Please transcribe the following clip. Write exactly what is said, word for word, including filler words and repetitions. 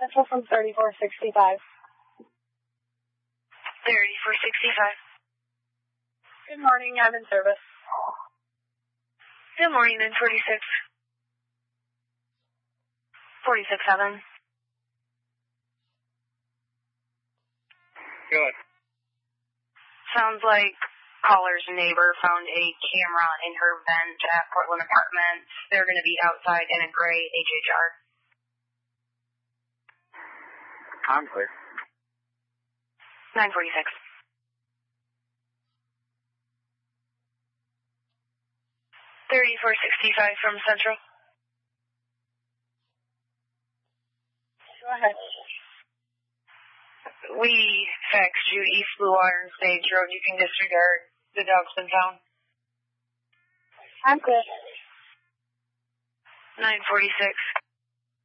Central from thirty-four sixty-five. thirty-four sixty-five. Good morning, I'm in service. Good morning, nine forty-six. forty-six seven. Good. Sounds like caller's neighbor found a camera in her vent at Portland Apartments. They're going to be outside in a gray H H R. I'm clear. nine forty-six. thirty-four sixty-five from Central. Go ahead. We faxed you East Blue Water and Stage Road. You can disregard. The dog's been found. I'm clear. nine forty-six.